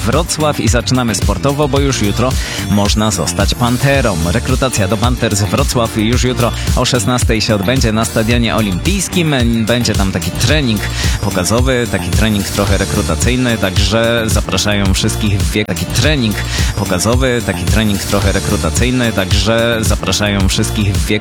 Wrocław i zaczynamy sportowo, bo już jutro można zostać Panterą. Rekrutacja do Panthers Wrocław już jutro o 16:00 się odbędzie na Stadionie Olimpijskim. Będzie tam taki trening pokazowy, taki trening trochę rekrutacyjny, także zapraszają wszystkich w wieku. Taki trening pokazowy, taki trening trochę rekrutacyjny, także zapraszają wszystkich w wieku